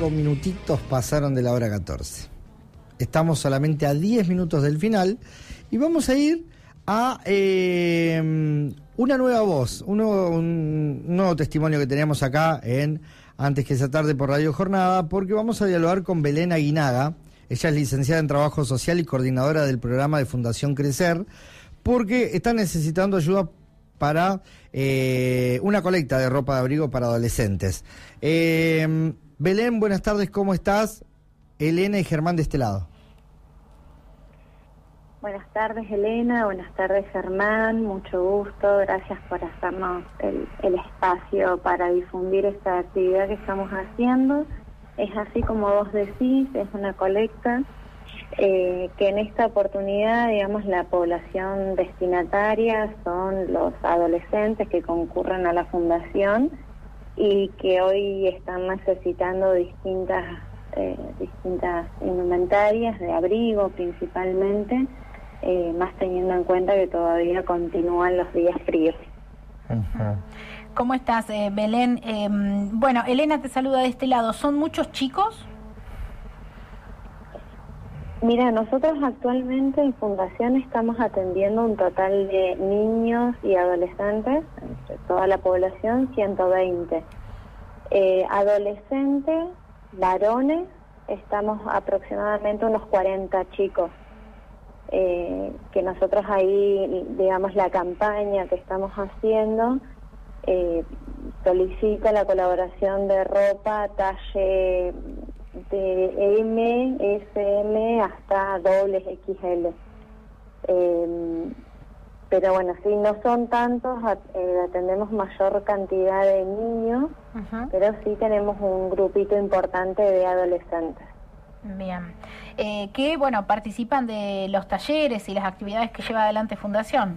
5 minutitos pasaron de la hora 14. Estamos solamente a 10 minutos del final y vamos a ir a una nueva voz, un nuevo testimonio que teníamos acá en Antes que esa tarde por Radio Jornada, porque vamos a dialogar con Belén Aguinaga. Ella es licenciada en Trabajo Social y coordinadora del programa de Fundación Crecer, porque está necesitando ayuda para una colecta de ropa de abrigo para adolescentes. Belén, buenas tardes, ¿cómo estás? Elena y Germán de este lado. Buenas tardes, Elena, buenas tardes, Germán, mucho gusto, gracias por hacernos el espacio para difundir esta actividad que estamos haciendo. Es así como vos decís, es una colecta que en esta oportunidad, digamos, la población destinataria son los adolescentes que concurren a la fundación y que hoy están necesitando distintas indumentarias de abrigo principalmente, más teniendo en cuenta que todavía continúan los días fríos. Uh-huh. ¿Cómo estás, Belén? Bueno, Elena te saluda de este lado. ¿Son muchos chicos? Mira, nosotros actualmente en Fundación estamos atendiendo un total de niños y adolescentes, entre toda la población, 120. Adolescentes, varones, estamos aproximadamente unos 40 chicos. Que nosotros ahí, digamos, la campaña que estamos haciendo solicita la colaboración de ropa talle de M, SM hasta XL. Pero bueno, si no son tantos, atendemos mayor cantidad de niños, uh-huh. Pero sí tenemos un grupito importante de adolescentes. Bien. Que, bueno, participan de los talleres y las actividades que lleva adelante Fundación.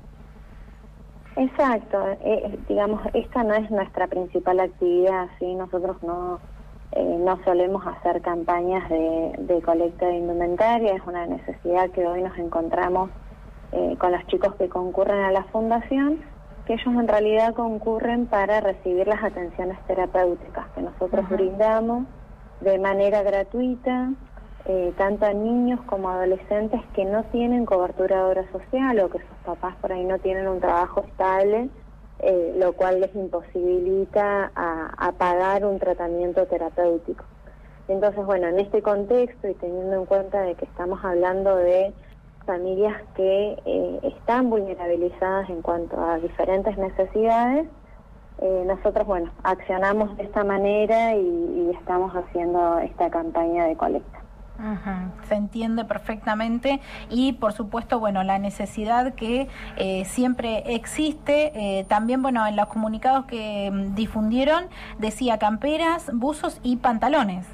Exacto. Digamos, esta no es nuestra principal actividad, ¿sí? Nosotros no solemos hacer campañas de colecta de indumentaria. Es una necesidad que hoy nos encontramos con los chicos que concurren a la Fundación, que ellos en realidad concurren para recibir las atenciones terapéuticas que nosotros uh-huh. brindamos de manera gratuita, tanto a niños como a adolescentes que no tienen cobertura de obra social o que sus papás por ahí no tienen un trabajo estable, lo cual les imposibilita a pagar un tratamiento terapéutico. Entonces, bueno, en este contexto y teniendo en cuenta de que estamos hablando de familias que están vulnerabilizadas en cuanto a diferentes necesidades, nosotros, bueno, accionamos de esta manera y estamos haciendo esta campaña de colecta. Uh-huh. Se entiende perfectamente y, por supuesto, bueno, la necesidad que siempre existe. También, bueno, en los comunicados que difundieron decía camperas, buzos y pantalones.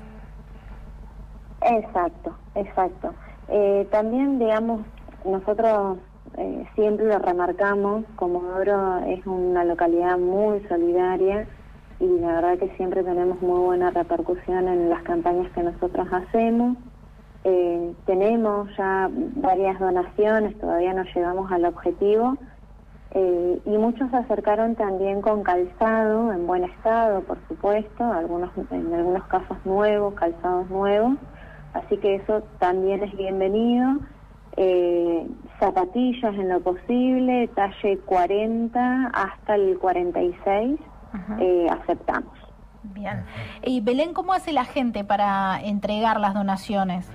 Exacto. También, digamos, nosotros siempre lo remarcamos, Comodoro es una localidad muy solidaria y la verdad que siempre tenemos muy buena repercusión en las campañas que nosotros hacemos. Tenemos ya varias donaciones, todavía no llegamos al objetivo, y muchos se acercaron también con calzado en buen estado, por supuesto, en algunos casos nuevos, calzados nuevos, así que eso también es bienvenido. Zapatillas en lo posible, talle 40 hasta el 46, uh-huh. Aceptamos. Bien. Y Belén, ¿cómo hace la gente para entregar las donaciones?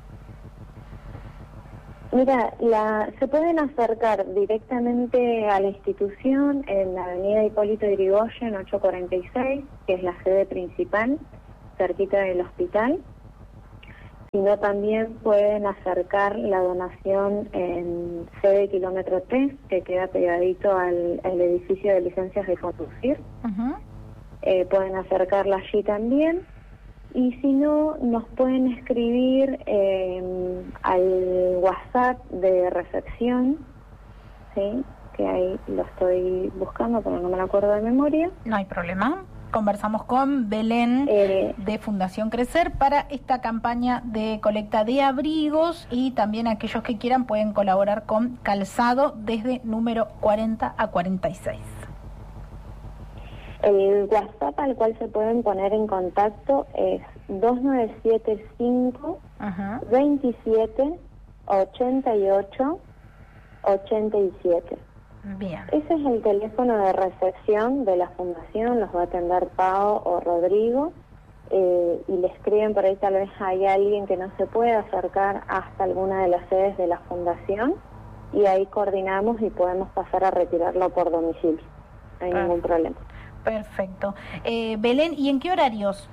Mira, se pueden acercar directamente a la institución en la avenida Hipólito Yrigoyen 846, que es la sede principal, cerquita del hospital. Sino también pueden acercar la donación en sede kilómetro 3, que queda pegadito al edificio de licencias de conducir. Uh-huh. Pueden acercarla allí también. Y si no, nos pueden escribir al WhatsApp de recepción, ¿sí? Que ahí lo estoy buscando, pero no me lo acuerdo de memoria. No hay problema. Conversamos con Belén de Fundación Crecer para esta campaña de colecta de abrigos y también aquellos que quieran pueden colaborar con calzado desde número 40 a 46. El WhatsApp al cual se pueden poner en contacto es 2975 27 88 87. Bien. Ese es el teléfono de recepción de la fundación, los va a atender Pao o Rodrigo, y le escriben por ahí, tal vez hay alguien que no se puede acercar hasta alguna de las sedes de la fundación, y ahí coordinamos y podemos pasar a retirarlo por domicilio, no hay ningún problema. Perfecto. Belén, ¿y en qué horarios?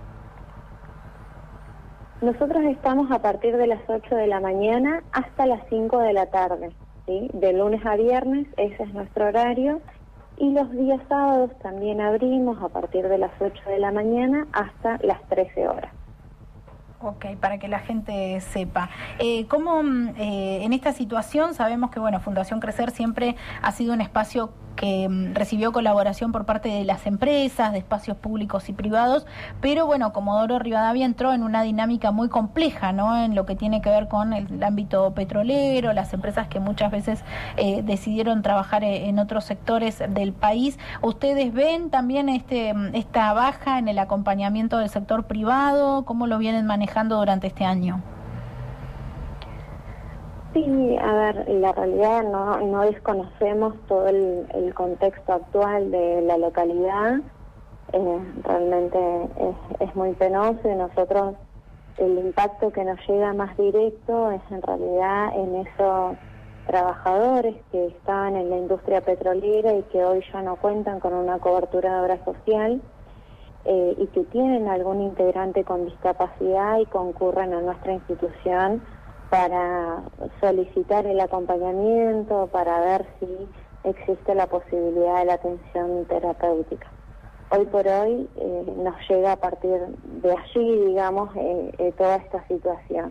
Nosotros estamos a partir de las 8 de la mañana hasta las 5 de la tarde, ¿sí? De lunes a viernes, ese es nuestro horario, y los días sábados también abrimos a partir de las 8 de la mañana hasta las 13 horas. Ok, para que la gente sepa. ¿Cómo en esta situación sabemos que, bueno, Fundación Crecer siempre ha sido un espacio que recibió colaboración por parte de las empresas, de espacios públicos y privados, pero bueno, Comodoro Rivadavia entró en una dinámica muy compleja, ¿no? En lo que tiene que ver con el ámbito petrolero, las empresas que muchas veces decidieron trabajar en otros sectores del país. ¿Ustedes ven también esta baja en el acompañamiento del sector privado? ¿Cómo lo vienen manejando durante este año? Sí, a ver, la realidad no desconocemos todo el contexto actual de la localidad, realmente es muy penoso, y nosotros el impacto que nos llega más directo es en realidad en esos trabajadores que estaban en la industria petrolera y que hoy ya no cuentan con una cobertura de obra social, y que tienen algún integrante con discapacidad y concurren a nuestra institución para solicitar el acompañamiento, para ver si existe la posibilidad de la atención terapéutica. Hoy por hoy nos llega a partir de allí, digamos, toda esta situación.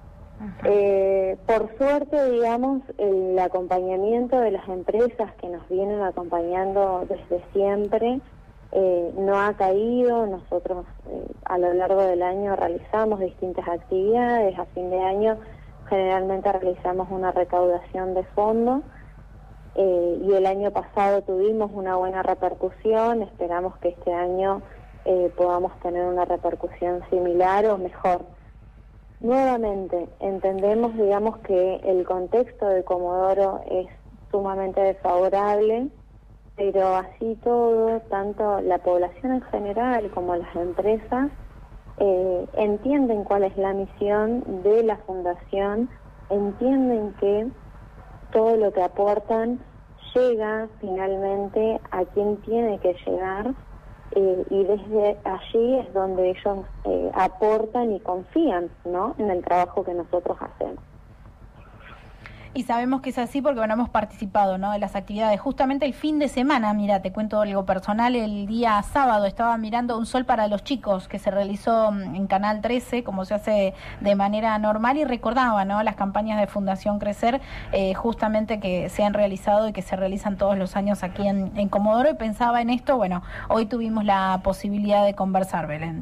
Por suerte, digamos, el acompañamiento de las empresas que nos vienen acompañando desde siempre no ha caído. Nosotros a lo largo del año realizamos distintas actividades. A fin de año generalmente realizamos una recaudación de fondos, y el año pasado tuvimos una buena repercusión. Esperamos que este año podamos tener una repercusión similar o mejor. Nuevamente, entendemos, digamos, que el contexto de Comodoro es sumamente desfavorable, pero así todo, tanto la población en general como las empresas entienden cuál es la misión de la fundación, entienden que todo lo que aportan llega finalmente a quien tiene que llegar, y desde allí es donde ellos aportan y confían, ¿no?, en el trabajo que nosotros hacemos. Y sabemos que es así porque, bueno, hemos participado, ¿no?, de las actividades. Justamente el fin de semana, mira, te cuento algo personal, el día sábado estaba mirando Un Sol para los Chicos, que se realizó en Canal 13, como se hace de manera normal, y recordaba, ¿no?, las campañas de Fundación Crecer, justamente que se han realizado y que se realizan todos los años aquí en Comodoro, y pensaba en esto. Bueno, hoy tuvimos la posibilidad de conversar, Belén.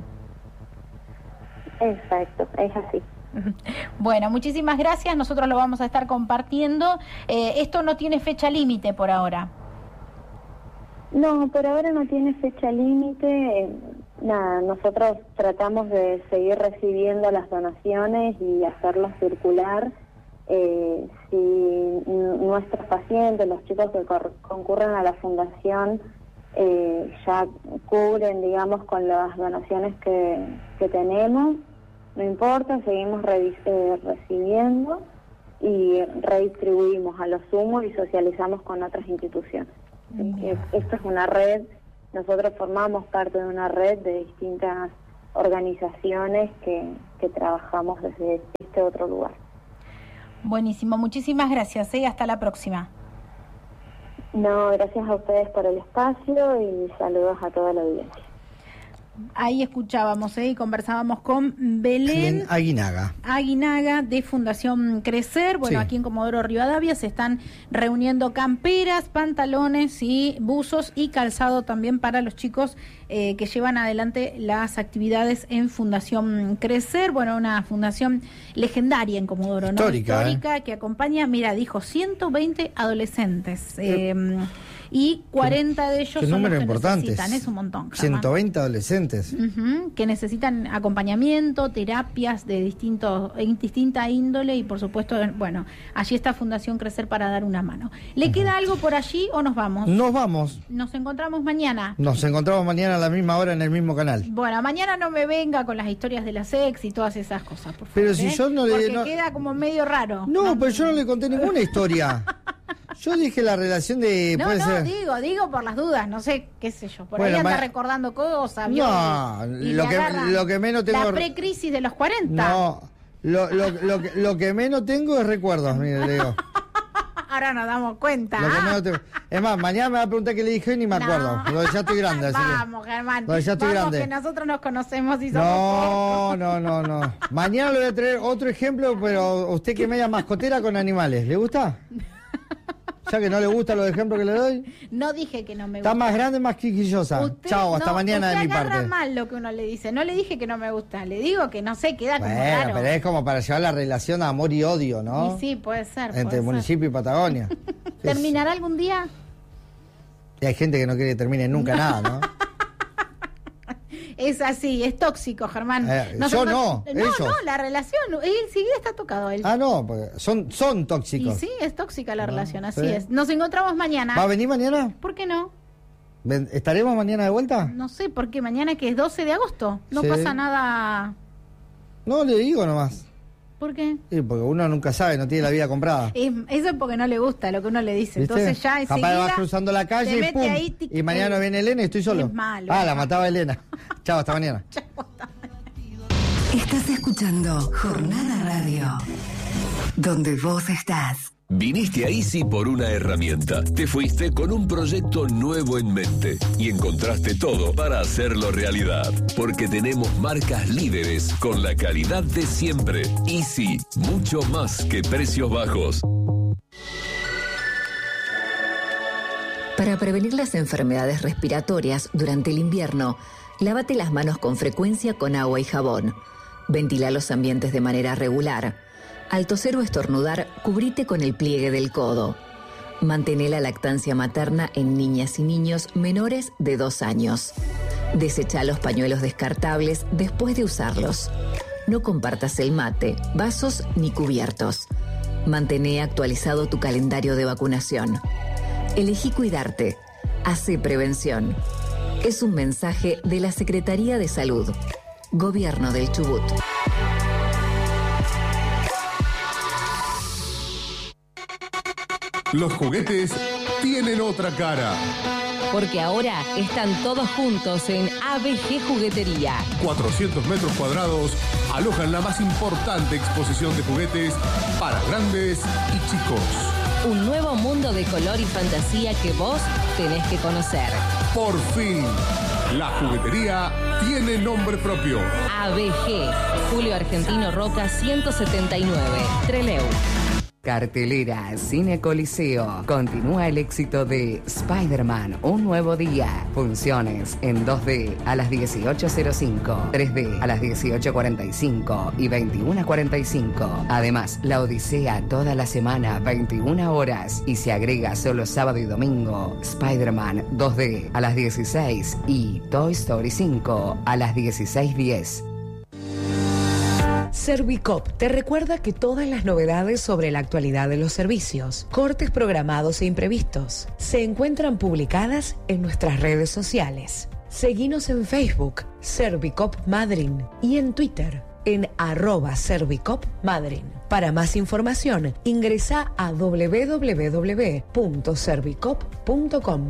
Exacto, es así. Bueno, muchísimas gracias, nosotros lo vamos a estar compartiendo. Esto no tiene fecha límite por ahora. No, por ahora no tiene fecha límite. Nada, nosotros tratamos de seguir recibiendo las donaciones y hacerlas circular. Si nuestros pacientes, los chicos que concurren a la fundación, ya cubren, digamos, con las donaciones que tenemos, no importa, seguimos recibiendo y redistribuimos a lo sumo y socializamos con otras instituciones. Esto es una red, nosotros formamos parte de una red de distintas organizaciones que trabajamos desde este otro lugar. Buenísimo, muchísimas gracias, hasta la próxima. No, gracias a ustedes por el espacio y saludos a toda la audiencia. Ahí escuchábamos y conversábamos con Belén Aguinaga de Fundación Crecer. Bueno, sí. Aquí en Comodoro Rivadavia se están reuniendo camperas, pantalones y buzos y calzado también para los chicos que llevan adelante las actividades en Fundación Crecer. Bueno, una fundación legendaria en Comodoro, ¿no? Histórica, que acompaña, mira, dijo 120 adolescentes. y 40 de ellos son los que necesitan. Es un montón, Germán. 120 adolescentes. Que necesitan acompañamiento, terapias de distinta índole y por supuesto, bueno, allí está Fundación Crecer para dar una mano. ¿Le queda algo por allí o nos vamos? Nos vamos. Nos encontramos mañana. Nos encontramos mañana a la misma hora en el mismo canal. Bueno, mañana no me venga con las historias de la sex y todas esas cosas, por favor. Pero si yo no le... Porque queda como medio raro. No, pero yo no le conté ninguna historia. Yo dije la relación de... digo por las dudas, no sé, qué sé yo. Por bueno, ahí anda recordando cosas. No, lo que menos tengo... La precrisis de los 40. No, lo que menos tengo es recuerdos, mire, le digo. Ahora nos damos cuenta. Lo que menos tengo. Es más, mañana me va a preguntar qué le dije y ni me acuerdo. Ya estoy grande. Así vamos, Germán. Ya estoy grande. Que nosotros nos conocemos y somos No. Mañana le voy a traer otro ejemplo, pero usted que media mascotera con animales. ¿Le gusta? Ya que no le gustan los ejemplos que le doy. No dije que no me gusta. Está más grande, más quisquillosa. Chao, hasta mañana de mi parte. Agarra mal lo que uno le dice. No le dije que no me gusta. Le digo que no sé, queda como raro. Pero es como para llevar la relación a amor y odio, ¿no? Y sí, puede ser. Entre municipio y Patagonia. ¿Terminará algún día? Y hay gente que no quiere que termine nunca nada, ¿no? Es así, es tóxico, Germán. Yo no, ellos. No, la relación, él enseguida está tocado él. No, porque son tóxicos. Y sí, es tóxica la relación, así es. Nos encontramos mañana. ¿Va a venir mañana? ¿Por qué no? ¿Estaremos mañana de vuelta? No sé, porque mañana que es 12 de agosto, no pasa nada. No, le digo nomás. ¿Por qué? Sí, porque uno nunca sabe, no tiene la vida comprada. Eso es porque no le gusta lo que uno le dice. ¿Viste? Entonces ya enseguida capaz vas cruzando la calle y pum. Ahí, y mañana viene Elena y estoy solo. Es malo. La mataba Elena. Chao, hasta mañana. Chao, hasta mañana. Estás escuchando Jornada Radio, donde vos estás. Viniste a Easy por una herramienta. Te fuiste con un proyecto nuevo en mente y encontraste todo para hacerlo realidad. Porque tenemos marcas líderes con la calidad de siempre. Easy, mucho más que precios bajos. Para prevenir las enfermedades respiratorias durante el invierno, lávate las manos con frecuencia con agua y jabón. Ventila los ambientes de manera regular. Al toser o estornudar, cubrite con el pliegue del codo. Mantén la lactancia materna en niñas y niños menores de 2 años. Desecha los pañuelos descartables después de usarlos. No compartas el mate, vasos ni cubiertos. Mantén actualizado tu calendario de vacunación. Elegí cuidarte. Hace prevención. Es un mensaje de la Secretaría de Salud. Gobierno del Chubut. Los juguetes tienen otra cara. Porque ahora están todos juntos en ABG Juguetería. 400 metros cuadrados alojan la más importante exposición de juguetes para grandes y chicos. Un nuevo mundo de color y fantasía que vos tenés que conocer. Por fin, la juguetería tiene nombre propio. ABG, Julio Argentino Roca 179, Trelew. Cartelera Cine Coliseo. Continúa el éxito de Spider-Man, un nuevo día. Funciones en 2D a las 18:05, 3D a las 18:45 y 21:45. Además, La Odisea toda la semana, 21 horas. Y se agrega solo sábado y domingo, Spider-Man 2D a las 16 y Toy Story 5 a las 16:10. Servicop te recuerda que todas las novedades sobre la actualidad de los servicios, cortes programados e imprevistos, se encuentran publicadas en nuestras redes sociales. Seguinos en Facebook, Servicop Madryn, y en Twitter, en @ServicopMadryn. Para más información, ingresa a www.servicop.com.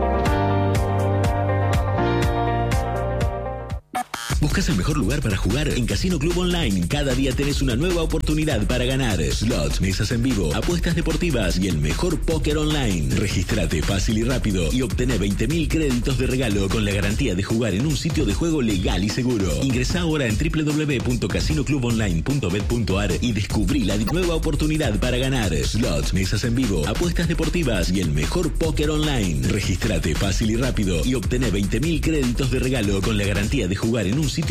¿Buscas el mejor lugar para jugar? En Casino Club Online cada día tenés una nueva oportunidad para ganar. Slots, mesas en vivo, apuestas deportivas y el mejor póker online. Regístrate fácil y rápido y obtené 20.000 créditos de regalo con la garantía de jugar en un sitio de juego legal y seguro. Ingresá ahora en www.casinoclubonline.bet.ar y descubrí la nueva oportunidad para ganar. Slots, mesas en vivo, apuestas deportivas y el mejor póker online. Regístrate fácil y rápido y obtené 20.000 créditos de regalo con la garantía de jugar en un sitio